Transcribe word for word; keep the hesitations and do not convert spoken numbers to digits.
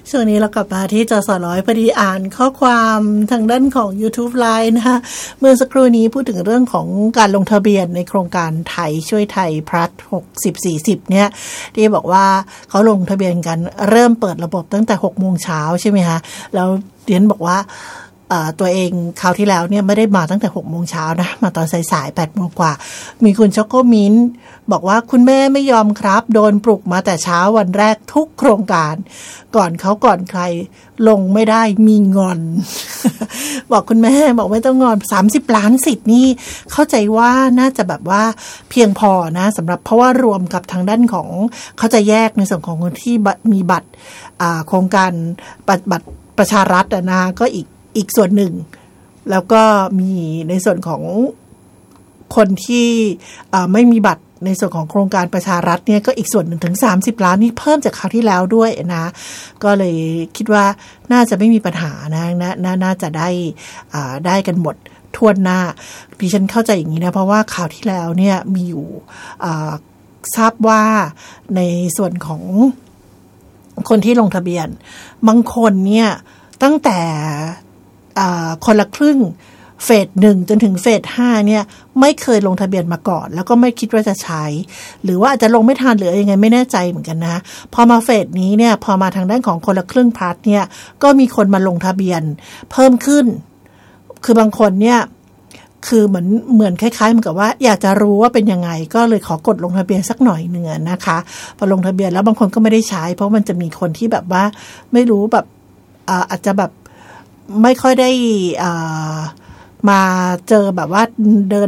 ช่วงนี้เรากลับมาที่จสร้อยพอดีอ่านข้อความทางด้านของ YouTube Live นะคะเมื่อสักครู่นี้พูดถึงเรื่องของการลงทะเบียนในโครงการไทยช่วยไทยพลัสหกสิบ สี่สิบเนี่ยที่บอกว่าเขาลงทะเบียนกันเริ่มเปิดระบบตั้งแต่ หกโมงเช้าใช่ไหมคะแล้วเดียนบอกว่าตัวเองคราวที่แล้วเนี่ยไม่ได้มาตั้งแต่ หกโมงเช้านะมาตอนสายๆ แปดโมงกว่ามีคุณช็อกโกมิ้นบอกว่าคุณแม่ไม่ยอมครับโดนปลุกมาแต่เช้าวันแรกทุกโครงการก่อนเขาก่อนใครลงไม่ได้มีงอน บอกคุณแม่บอกไม่ต้องงอนสามสิบล้านสิทธิ์นี่เข้าใจว่าน่าจะแบบว่าเพียงพอนะสำหรับเพราะว่ารวมกับทางด้านของเขาจะแยกในส่วนของคนที่มีบัตรโครงการบัตรประชารัฐนะก็อีกอีกส่วนหนึ่งแล้วก็มีในส่วนของคนที่ไม่มีบัตรในส่วนของโครงการประชารัฐเนี่ยก็อีกส่วนหนึ่งถึงสามสิบล้านนี่เพิ่มจากคราวที่แล้วด้วยนะก็เลยคิดว่าน่าจะไม่มีปัญหานะนะน่าจะได้ได้กันหมดทั่วหน้าดิฉันเข้าใจอย่างนี้นะเพราะว่าคราวที่แล้วเนี่ยมีอยู่ทราบว่าในส่วนของคนที่ลงทะเบียนบางคนเนี่ยตั้งแต่คนละครึ่งเฟสหนึ่งจนถึงเฟสห้าเนี่ยไม่เคยลงทะเบียนมาก่อนแล้วก็ไม่คิดว่าจะใช้หรือว่าอาจจะลงไม่ทันหรือยังไงไม่แน่ใจเหมือนกันนะพอมาเฟสนี้เนี่ยพอมาทางด้านของคนละครึ่งพาร์ทเนี่ยก็มีคนมาลงทะเบียนเพิ่มขึ้นคือบางคนเนี่ยคือเหมือนเหมือนคล้ายๆเหมือนกับว่าอยากจะรู้ว่าเป็นยังไงก็เลยขอกดลงทะเบียนสักหน่อยนึงนะคะพอลงทะเบียนแล้วบางคนก็ไม่ได้ใช้เพราะมันจะมีคนที่แบบว่าไม่รู้แบบอาจจะแบบไม่ค่อยได้มาเจอแบบว่าเดิน